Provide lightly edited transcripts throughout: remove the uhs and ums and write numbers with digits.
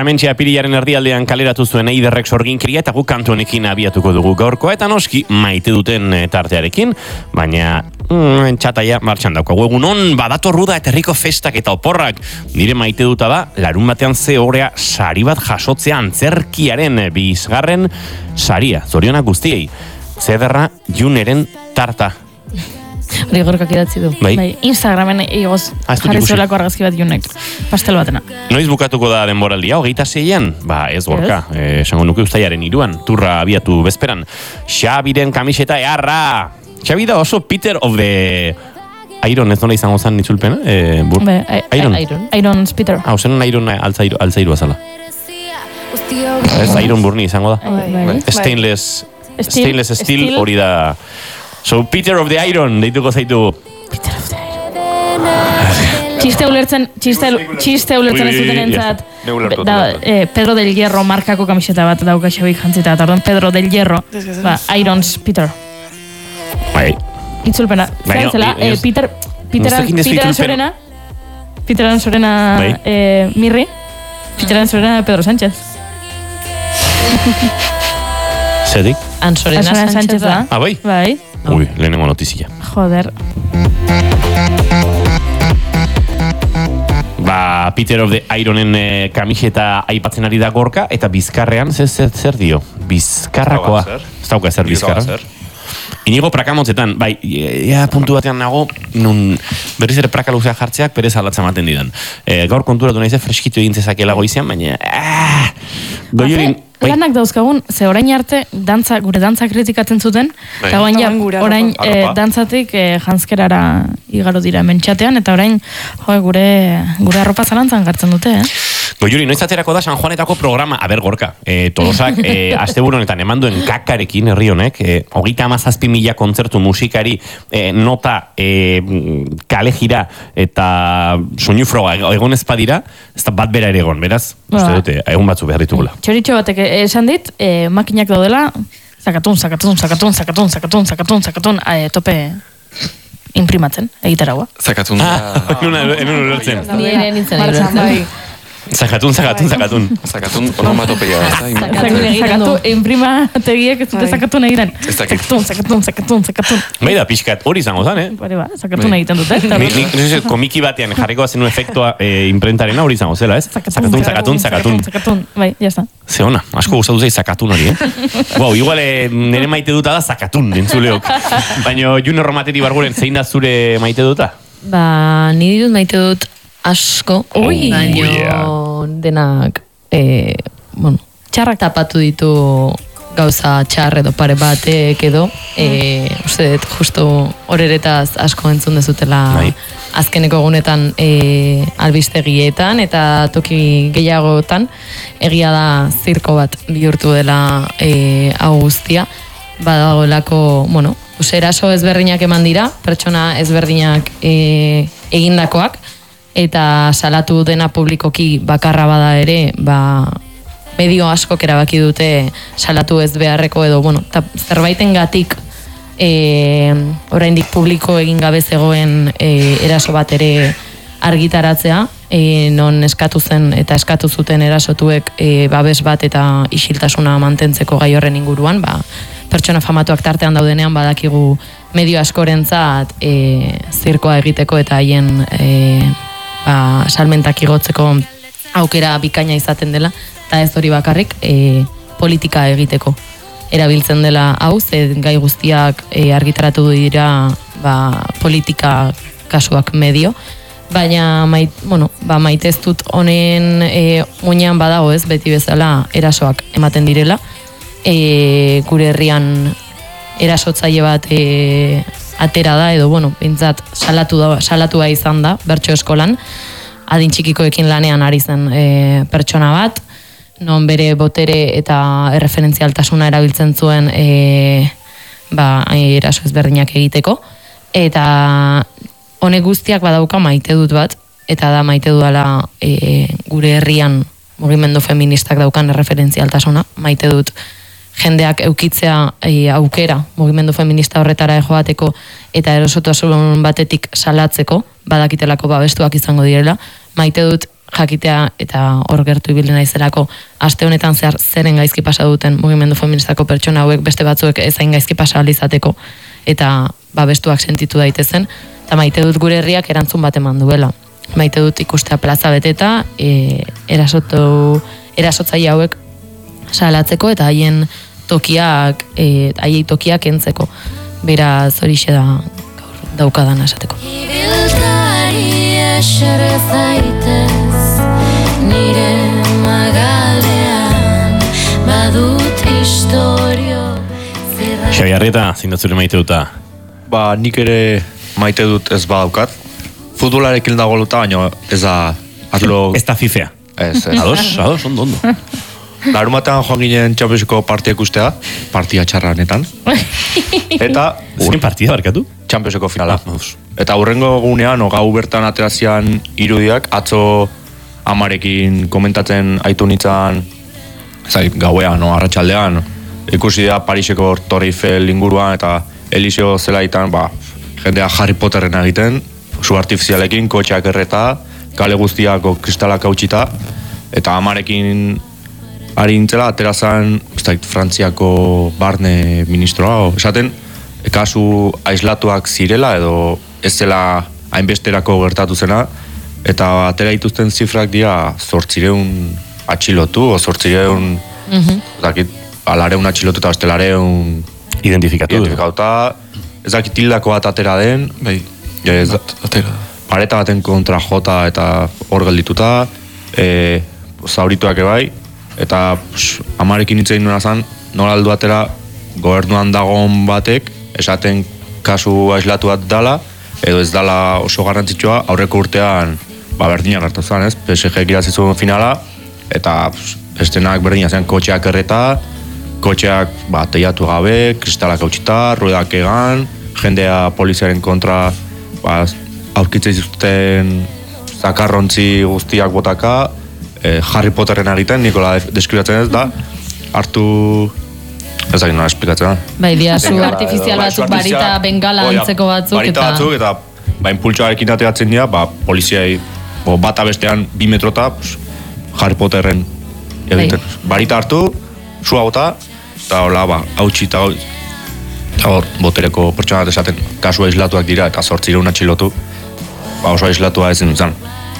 Hementxe apirilaren erdialdean kaleratu zuen Eiderrek sorginkeria eta guk kantu honekin abiatuko dugu gaurkoa eta noski maite duten tartearekin, baina txataia martxan daukagu. Egunon badatorru da eta herriko festak eta oporrak. Nire maite duta da, larun batean zehorea sari bat jasotzea antzerkiaren 2. saria. Zorionak guztiei. Zederra Juneren tarta. Hori Gorkak idatzi du. Bai. Instagramen egoz jarri zuelako argazki bat Junek. Pastel batena. Noiz bukatuko da denboraldia, 26an? Ez Gorka, esango nuke Uztailaren 3an, turra abiatu bezperan. Xabiren kamiseta eharra! Xabi da oso Peter of the... Iron, ez nola izango zen nitzulpena? Iron Peter. Zen Iron altzairu azala. Ez Iron Burni izango da. Stainless steel hori da... So, Peter of the Iron, deituko zaitu. Peter of the Iron. Txiste ulertzen ez zuten entzat. Pedro del Hierro markako kamiseta bat dauka Xabik jantzita. Tardon, Pedro del Hierro. Irons Peter. Bai. Itzulpena. Zaitzela, Peter Ansorena Mirri. Peter Ansorena Pedro Sánchez. Zedik? Ansorena Sánchez da. Bai? Bai. Ui, lehenengo notizia. Joder. Peter of the Ironen kamiseta aipatzen ari da Gorka, eta bizkarrean zer dio? Bizkarrakoa. Ez dauka zer bizkarra. Inigo prakamotzetan, bai, puntu batean nago, nun berriz ere praka luzea jartzeak perez aldatza maten didan. Gaur konturatu nahize freskitu egin zezakela goizean, baina... Goiorin... Lanak dauzkagun, ze orain arte gure dantza kritikatzen zuten, eta orain dantzatik janzkerara igaro dira mentxatean, eta orain gure arropa zalantzan gartzen dute, Goiuri, noiz aterako da San Juanetako programa, Gorka, Tolosak, asteburu honetan emanduen kakarekin herri honek, 37.000 kontzertu musikari nota kale jira eta soinu froga egon ez badira, ez da bat bera ere egon, beraz? Uste dute, egun batzu behar ditugula. Txoritxo batek esan dit, makinak daudela, zakatun, tope imprimatzen, egitaragoa. Zakatun. Hemen ulertzen. Nire nintzen ulertzen. Zakatun. Zakatun onomatopeia. Zakatu imprimategiek ez dute zakatun egiten. Zakatun. Bai da, pixkat, hori izango zen, zakatun egiten dute. Nik komiki batean jarriko zen efektua imprentarena hori izango zela, ez? Zakatun. Bai, jazta. Ze ona, asko gustatu zei zakatun hori, Wow, igual nire maite duta da zakatun, entzuleok. Baina June Romateri barguren zein da zure maite duta? Niri dut maite dut asko, baino denak txarrak tapatu ditu gauza txar edo pare batek edo uste dut justo horeretaz asko entzun dezutela azkeneko egunetan albistegietan eta toki gehiagotan egia da zirko bat bihurtu dela hau guztia badagoelako, eraso ezberdinak eman dira, pertsona ezberdinak egindakoak eta salatu dena publikoki bakarra bada ere, medio askok erabaki dute salatu ez beharreko edo, zerbaitengatik oraindik publiko egin gabe zegoen eraso bat ere argitaratzea, non eskatu zen eta eskatu zuten erasotuek babes bat eta isiltasuna mantentzeko gai horren inguruan, pertsona famatuak tartean daudenean badakigu medio askorentzat zirkoa egiteko eta haien salmentak igotzeko aukera bikaina izaten dela, eta ez hori bakarrik politika egiteko erabiltzen dela hau, gai guztiak argitaratu dira politika kasuak medio, baina maite ez dut honen muinean badago ez, beti bezala erasoak ematen direla, gure herrian erasotzaile bat atera da, edo, bintzat salatua izan da, bertso eskolan, adin txikikoekin lanean ari zen pertsona bat, non bere botere eta erreferentzialtasuna erabiltzen zuen eraso ezberdinak egiteko, eta honek guztiak badauka maite dut bat, eta da maite dudala gure herrian mugimendu feministak daukan erreferentzialtasuna, maite dut jendeak eukitzea aukera mugimendu feminista horretara joateko eta erosotasun batetik salatzeko, badakitelako babestuak izango direla, maite dut jakitea eta hor gertu ibili naizelako aste honetan zeren gaizki pasa duten mugimendu feministako pertsona hauek beste batzuek ezain gaizki pasa izateko eta babestuak sentitu daitezen eta maite dut gure herriak erantzun bat eman duela. Maite dut ikustea plaza beteta erasotzaile hauek salatzeko eta haien tokiak haiei tokiak entzeko. Beraz horixe da gaur daukadan esateko. Nire magalean badut historio. Xabi Arrieta, zindatzure maite duta? Nik ere maite dut ez badaukat. Futbolarekin dago luta, baina ez da atlo... Ez da fifea. Ez. Ados, ondo. Larumatean joan ginen Championseko partia ikustea, partia txarranetan. Eta... Zein partia barkatu? Championseko finala. Eta hurrengo gunean, gau bertan aterazian irudiak, atzo amarekin komentatzen aitu nintzen, gauean, arratsaldean, ikusi da Pariseko Torre Eiffel inguruan, eta Eliseo zelaitan, jendea Harry Potterren egiten, su artifizialekin, kotxeak erreta, kale guztiako kristalak hautsita, eta amarekin ari nintzela, aterazan, Frantziako barne ministroa, esaten, kasu aislatuak zirela, edo ez zela hainbesterako gertatu zena, eta atera dituzten zifrak dira 800 atxilotu, o 800 lareun atxilotu eta beste lareun identifikatuta, ez dakit hildako bat atera den, pareta baten kontra jota eta hor geldituta, zaurituak ebai, eta amarekin hitzein nuna zan, nola aldu atera gobernuan dagoen batek, esaten kasu aislatu bat dala, edo ez dala oso garrantzitsua, aurreko urtean berdinak hartu zen, ez? PSG irazizun finala, eta estenak berdinak zen kotxeak erreta, kotxeak teiatu gabe, kristalak hautsita, ruedak egan, jendea poliziaren kontra aurkitzen zuten zakarrontzi guztiak botaka, Harry Potterren egiten, Nikola deskribatzen ez da, hartu... Ez dakit nola esplikatzen. Diazu artifizial batzuk, barita bengala antzeko batzuk. Barita batzuk, eta impultsoarekin ateratzen dira, poliziai bata bestean 2 metrota, Harry Potterren egiten. Barita hartu, sua bota, eta hola, hautsi eta hor, botereko pertsona bat esaten, kasu aislatuak dira, eta 800 atxilotu, oso aislatua ezin zen.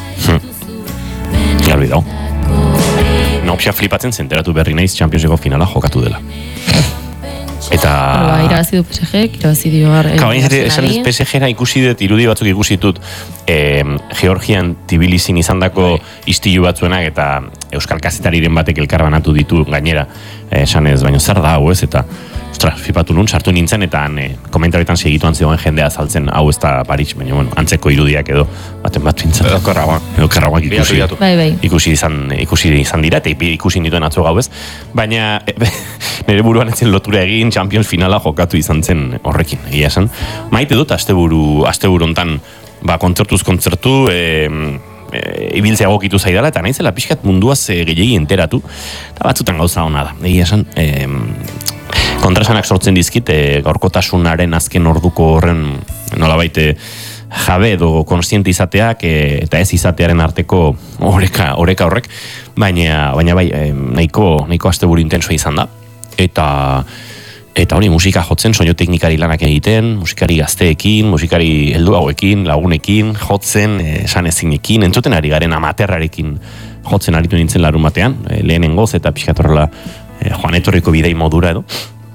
Garbi dau. Nopsia flipatzen zenteratu berri naiz Championseko finala jokatu dela. Eta... irabazi du PSG, irabazi dio Arsenali. PSG-ra ikusi dut, irudi batzuk ikusi dut, Georgian Tbilisin izandako istilu batzuenak eta euskal kazetariren batek elkarbanatu ditu gainera, esanez, baina zer da hau ez, eta flipatu nun, sartu nintzen, eta komentarietan segituan zegoen jendea azaltzen, hau ez da Paris, baina antzeko irudiak edo baten bat bintzen. Edo karrauak ikusi izan dira, eta ikusi nituen atzo gau ez, baina nire buruan etzen lotura egin Champions finala jokatu izan zen horrekin, egia esan. Maite dut, asteburu hontan, kontzertuz kontzertu, ibiltzea egokitu zaidala, eta naizela pixkat munduaz gehiagi enteratu, eta batzutan gauza hona da, egia esan, kontrasanak sortzen dizkit, gaurkotasunaren azken orduko horren nolabait jabe edo konstiente izateak eta ez izatearen arteko oreka horrek, baina bai, nahiko asteburu intensoa izan da, eta hori musika jotzen, soinu teknikari lanak egiten, musikari gazteekin, musikari heldu hauekin, lagunekin, jotzen, esan ezinekin, entzuten ari garen amaterrarekin jotzen aritu nintzen larun batean, lehenengoz eta pixkat horrela joan etorriko bidei modura edo,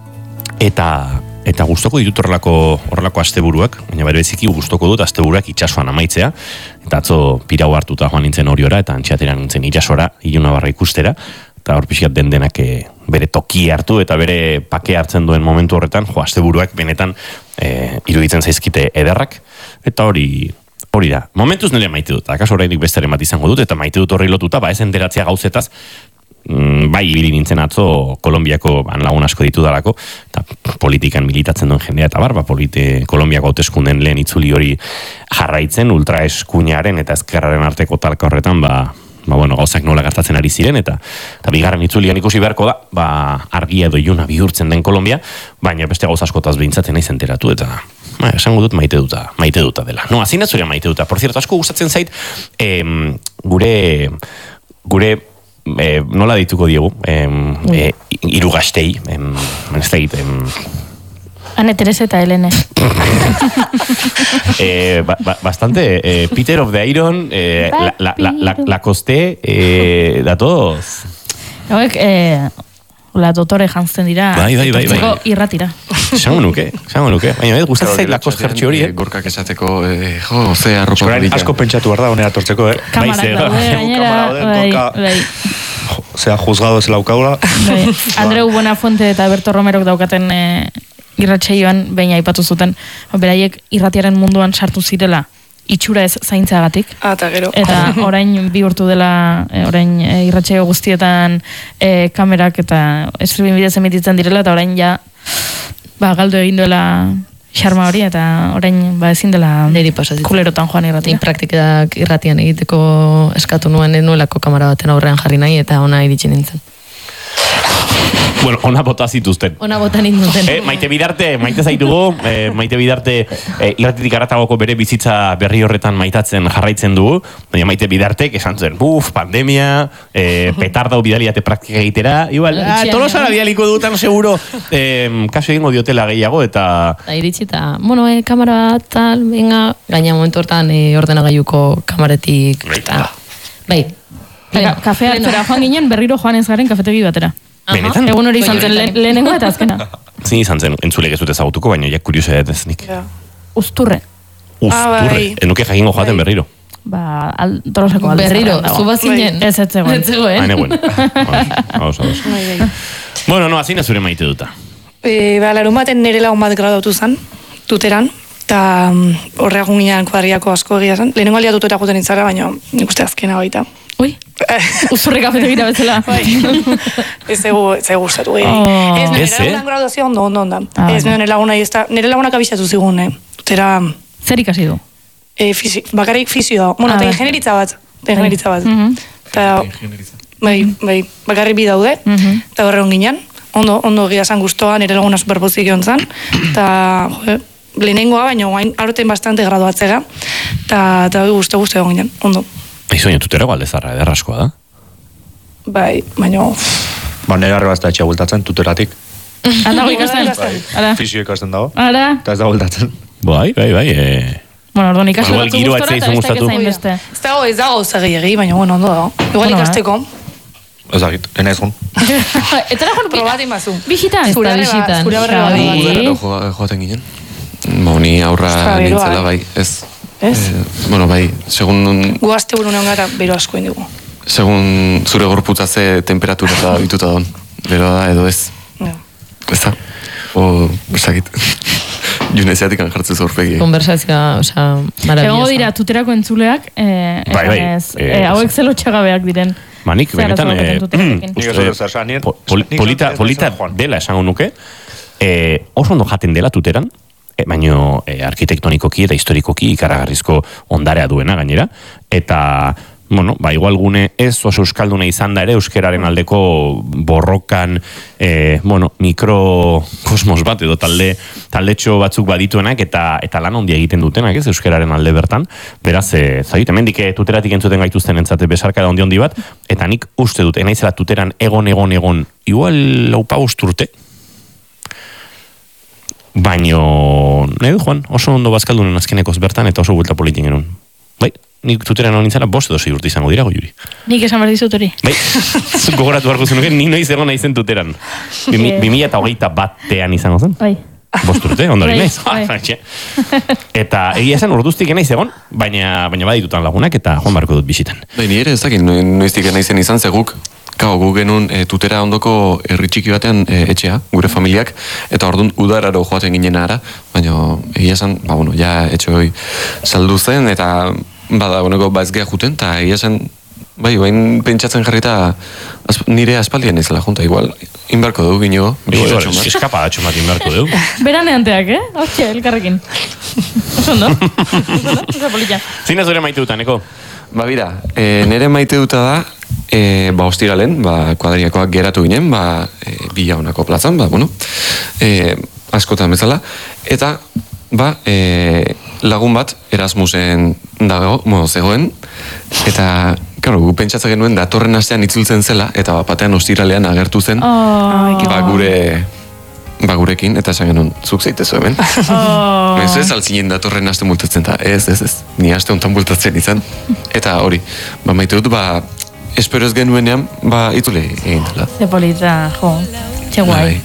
eta gustoko ditut horrelako asteburuak, baina bereziki gustoko dut asteburuak itsasoan amaitzea, eta atzo pirau hartuta joan nintzen horiora, eta antxeatera nintzen itsasora, Ilunabarra ikustera, eta hor pixkat denak bere toki hartu, eta bere pake hartzen duen momentu horretan, asteburuak benetan iruditzen zaizkite ederrak, eta hori da. Momentuz nire maite dut, akaso horreinik bestaren bat izango dut, eta maite dut horri lotuta, ez enteratzea gauzetaz, bai ibili nintzen atzo Kolonbiako lagun asko ditu dalako, eta politikan militatzen duen jendea, eta Kolonbiako hauteskunden lehen itzuli hori jarraitzen, ultraeskuinaren eta ezkerraren arteko talka horretan, gauzak nola gertatzen ari ziren, eta bigarren itzulian ikusi beharko da, argia edo iluna bihurtzen den Kolonbia, baina beste gauza askotaz behintzaten naiz enteratu, eta esango dut maite duta dela. No, azina zurea maite duta. Por cierto, asko gustatzen zait, nola dituko diegu, hiru gaztei, ez da egiten... Ane Teresa eta Helene. Bastante, Peter of the Iron, la Coste, datoz... Hauek, la dotore jantzen dira. Bai. Irratira. Sango nuke. Baina, gustatzen la Coste jertxi hori, Gorkak esateko, ze arropa polita. Asko pentsatu behar da, honea tortzeko, Kamarak daude, gainera. Bai. Zea, juzgado ez laukaula. Andreu Buenafuente eta Berto Romerok daukaten irratsaioan behin aipatu zuten, beraiek irratiaren munduan sartu zirela itxura ez zaintzeagatik. Eta gero. Eta orain bihurtu dela, orain irratsaio guztietan kamerak eta streaming bidez emititzen direla, eta orain ja galdu egin duela xarma hori, eta orain ezin dela kulerotan joan irratian. Nik praktikak irratian egiteko eskatu nuen nuelako kamera baten aurrean jarri nahi, eta ona iritsi nintzen. Bueno, ona bota zituzten. Ona bota nintzen. Maite zaitugu, Maite Bidarte irratitik aratagoko bere bizitza berri horretan maitatzen jarraitzen dugu, baina Maite Bidartek esan zuen, pandemia, petardau bidaliate praktika egitera, igual, Tolosara bidaliko dutan seguro, kaso egingo diotela gehiago, eta... Iritsi eta, kamera tal, venga, gaina momentu hortan ordenagailuko kamaretik, eta... Bai. Kafea hartzera joan ginen, berriro joan ez garen kafetegi batera. Benetan? Egun hori izan zen lehenengo eta azkena. Zin izan zen, entzulek ez dut ezagutuko, baina jak kuriosa ez nik. Usturre. Enuke jakingo joaten berriro. Tolosako alde. Berriro, zu bazinen. Ez zegoen. Haine guen. Bueno, no, azina zure maite duta. Larun baten nire lagun bat graduatu zen, tuteran, eta horreagun ginen kuadriako asko egia zen. Lehenengo alia tutera guten itzara, baina nik uste azkena baita. Ui, usturre kafetegira bezala. Ez zego gustatu. Ez nire lagunan graduazio ondo. Ez nire lagunak abizatu zigun, tutera... Zer ikasi du? Bakarrik fizioa. Bueno, eta ingenieritza bat. Bai, bakarrik bi daude, eta horre ginen. Ondo gira zan guztoa, nire laguna superpozik egon zan. Eta, lehenengoa, baina guain, aurten bastante graduatzega. Eta guztu egon ginen, ondo. Izoina, tutera galde zarra, ederraskoa da? Bai, baina... Nire arrebazta etxea bultatzen, tuteratik. Handago ikasten? Fizio ikasten dago. Ara? Eta ez da bultatzen. Bai. Bueno, orduan ikasten batzu gustora, eta ez dago beste. Ez dago zegeiegi, baina ondo dago. Igual ikasteko. Ez dakit, enaiz gun. Etara joan probatin bazu. Bisitan? Zure Udara joaten ginen. Ni aurra nintzela, bai, ez. Ez? Bueno, bai, segun... Guazte burunean gara, bero asko indigu. Segun zure gorputza ze temperatura eta bituta don. Bero da, edo ez. Ez da? Besakit. Juneziatik jartzen zorpegi. Konversazioa, maravillosa. Egongo dira, tuterako entzuleak, hauek zelotxagabeak diren. Nik benetan, polita dela esango nuke, oso ondo jaten dela tuteran, baino arkitektonikoki eta historikoki ikaragarrizko ondarea duena gainera, eta igual gune ez oso euskalduna izan da ere euskeraren aldeko borrokan mikrokosmos bat edo taldetxo batzuk badituenak eta lan ondi egiten dutenak ez euskeraren alde bertan, beraz zagit, hemendik tuteratik entzuten gaituzten entzate besarka da ondi bat, eta nik uste dut enaizela tuteran egon igual laupa usturte, baino, nahi du, Juan, oso ondo bazkaldunen azkenekoz bertan, eta oso buelta politin genuen. Bai, nik tuteran hon nintzena 5 edo 6 urte izango dira, Juri. Nik esan behar dizut hori. Bai, gogoratu beharko zenuke, ni noiz egon naizen tuteran. 2021 izango zen. Bai. 5 urte, ondori naiz. Eta egia esan urduztik naiz egon, baina baditutan lagunak, eta joan beharko dut bisitan. Bai, ni ere ez dakit, noiztik naizen izan zeguk, gu genuen tutera ondoko herri txiki batean etxea, gure familiak, eta orduan udararo joaten ginen ara, baina egia esan, ja etxe saldu zen, eta badagoneko bazgea juten, eta egia esan, bain pentsatzen jarrita nire aspaldian izela junta, igual, inbarko dugu gino. Eskapa datxo bat inbarko dugu. Beraneanteak, Hortxe, elkarrekin. Oso ondo. Zina zure maite dutaneko? Bira, nire maite duta da, ostiralen, kuadriakoak geratu ginen, bila honako plazan, askotan bezala, eta lagun bat Erasmusen dago, zegoen, eta Claro, gu pentsatzen genuen datorren astean itzultzen zela, eta batean ostiralean agertu zen, gurekin, eta esan genuen, zuk zeitezu hemen. Ez altzinen datorren aste multatzen, eta ez, ni aste honetan multatzen izan. Eta hori, maite dut, espero ez genuenean, itzule egin dela. Ze polita, jo, txe guai.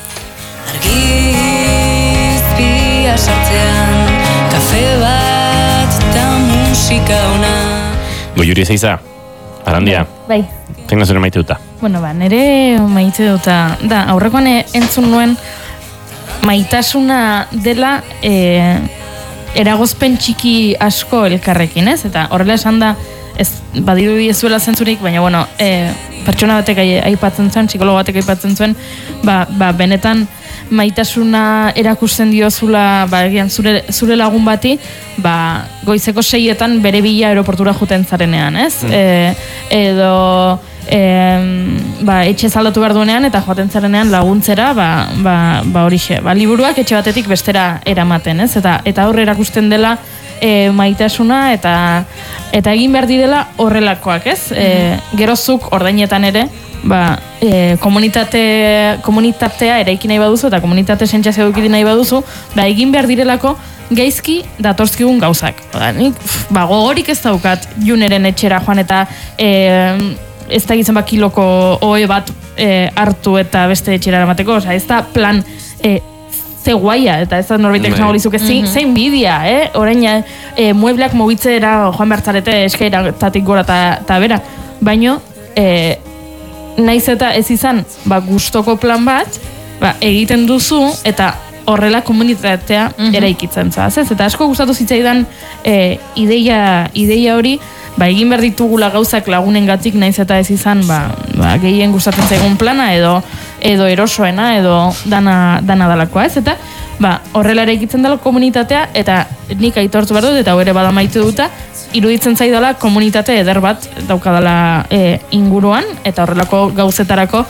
Argizpia sartzean, kafe bat eta musika ona. Goiuri zeiza, Arandia. Bai. Zein da zure maite duta? Bueno, nire maite duta. Da, aurrekoan entzun nuen maitasuna dela eragozpen txiki asko elkarrekin, ez? Eta horrela esan da, ez badiru diezuela zentzurik, baina, bueno, pertsona batek aipatzen zuen, psikologo batek aipatzen zuen, benetan maitasuna erakusten diozula, egian zure lagun bati, goizeko 6etan bere bila aeroportura juten zarenean, ez? Edo etxe zaldatu behar duenean eta joaten zarenean laguntzera horixe, liburuak etxe batetik bestera eramaten, ez? Eta horre erakusten dela maitasuna eta egin behar direla horrelakoak, ez? Gerozuk ordainetan ere komunitatea eraiki nahi baduzu eta komunitate sentsazio dukiti nahi baduzu, egin behar direlako gaizki datorzkigun gauzak. Nik gogorik ez daukat juneren etxera joan eta ez da gizen kiloko ohe bat hartu eta beste etxera eramateko, ez da plan ze guaia, eta ez da norbaitek esango lizuke zein bidia, orain muebleak mugitzera joan behartzarete eskairatatik gora eta bera, baino naiz eta ez izan gustoko plan bat, egiten duzu eta horrela komunitatea eraikitzen zaz, ez? Eta asko gustatu zitzaidan ideia hori, egin behar ditugula gauzak lagunengatik naiz eta ez izan gehien gustatzen zaigun plana edo erosoena edo dana dalakoa, ez? Eta horrela eraikitzen dela komunitatea eta nik aitortu behar dut eta ere bada maite duta, iruditzen zaidala komunitate eder bat daukadala inguruan eta horrelako gauzetarako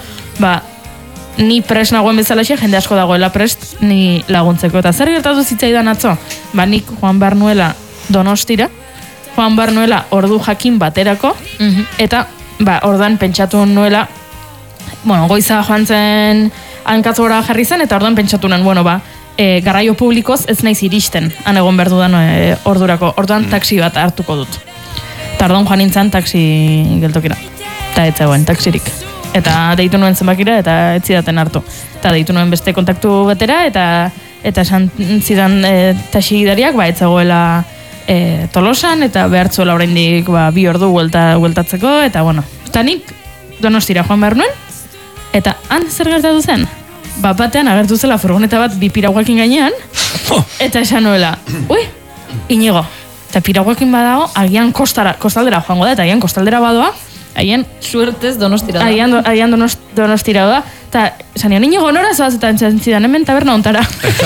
ni prest nagoen bezalaxe, jende asko dagoela prest ni laguntzeko. Eta zer gertatu zitzaidan atzo? Nik joan behar nuela Donostira, joan behar nuela ordu jakin baterako, eta ordan pentsatu nuela, goiza joan zen hankatzora jarri zen, eta ordan pentsatu nuen, garraio publikoz ez naiz iristen, han egon behar dudan ordurako. Orduan taksi bat hartuko dut. Eta orduan joan nintzen taksi geltokira. Eta ez zegoen taksirik. Eta deitu nuen zenbakira eta ez zidaten hartu. Eta deitu nuen beste kontaktu batera eta esan zidan taxi gidariak ez zegoela Tolosan eta behartzuela oraindik 2 ordu bueltatzeko eta eta nik Donostira joan behar nuen eta han zer gertatu zen? Batean agertu zela furgoneta bat 2 piraguakin gainean eta esan nuela, Inigo, eta piraguakin badago agian kostaldera joango da eta agian kostaldera badoa haien suertez Donostira da. Haien Donostira da. Eta zanian, Inigo nora zoaz eta entzidan hemen taberna ontara.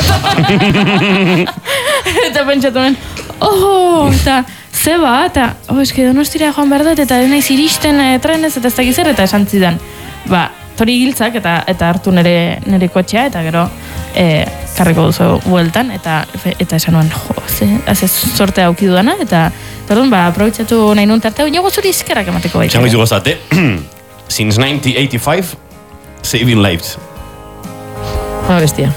Eta pentsatu nuen, eta zeba, eta eski Donostira joan behar dut, eta naiz iristen trenez, eta ez dakizer, eta esan zidan. Tori giltzak, eta hartu nire kotxea, eta gero karriko duzu bueltan, eta esan nuen, haze sorte auki dudana, eta orduan, aprobetxatu nahi nuen tartea, baina zuri izkerrak emateko baita. Zango izu gozate, since 1985, saving lives. Bestia.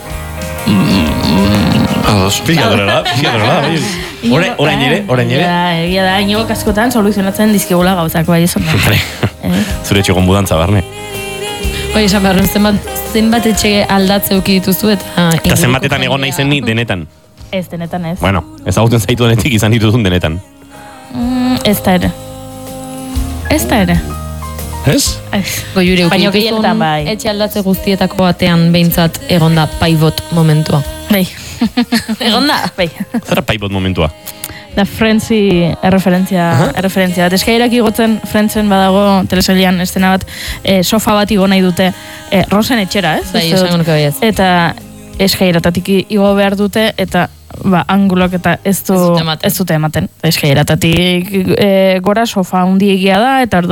Fiadorela. Orain ere. Egia da, inigo kaskotan soluzionatzen dizkigula gauzak, bai, esan da. Zure txegon budantza, barne. Esan behar, zenbat etxe aldatzeuki dituzu eta zenbatetan egon nahi zen ni denetan. Ez, denetan ez. Bueno, ezagutzen zaitu denetik izan dituzun denetan. Ez da ere. Ez? Goiure ukituzun etxe aldatze guztietako batean behintzat egonda paibot momentua. Bai. Egonda? Bai. Zara paibot momentua? Da Friendsi erreferentzia. Eskairak igotzen Friendsen badago telesailean estena bat sofa bat igo nahi dute Rosen etxera, ez? Bai, esango nuke bai ez. Eta eskairatatik igo behar dute eta angulok eta ez dute ematen. Eskairatatik gora sofa handiegia da eta